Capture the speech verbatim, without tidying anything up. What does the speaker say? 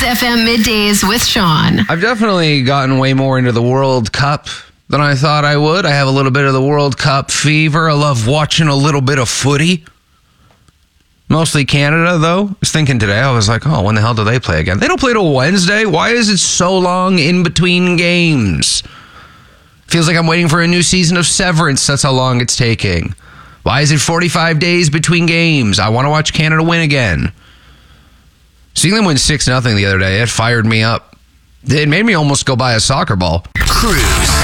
F M Middays with Sean. I've definitely gotten way more into the World Cup than I thought I would. I have a little bit of the World Cup fever. I love watching a little bit of footy. Mostly Canada, though. I was thinking today, I was like, oh, when the hell do they play again? They don't play till Wednesday. Why is it so long in between games? Feels like I'm waiting for a new season of Severance. That's how long it's taking. Why is it forty-five days between games? I want to watch Canada win again. Seeing them win six nothing the other day, it fired me up. It made me almost go buy a soccer ball. Cruise.